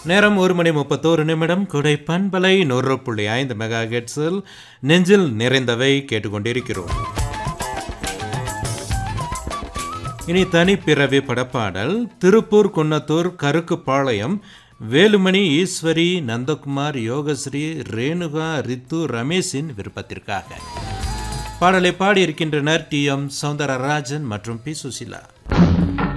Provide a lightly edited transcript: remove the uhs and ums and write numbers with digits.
நேரம் 1:31 குடை பண்பலை 100.5 மெகாஹெர்ட்ஸில் நெஞ்சில் நிறைந்தவை கேட்டுக்கொண்டிருக்கிறோம். இனி தனிப்பிறவி படப்பாடல் திருப்பூர் குன்னத்தூர் கருக்குப்பாளையம் வேலுமணி ஈஸ்வரி நந்தகுமார் யோகஸ்ரீ ரேணுகா ரித்து ரமேஷின் விருப்பத்திற்காக பாடலை பாடியிருக்கின்றனர் டி.எம். சௌந்தரராஜன் மற்றும் பி. சுசிலா.